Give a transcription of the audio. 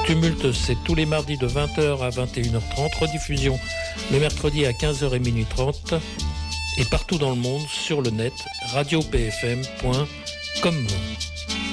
Tumulte, c'est tous les mardis de 20h à 21h30, rediffusion le mercredi à 15h et minuit 30 et partout dans le monde sur le net radiopfm.com.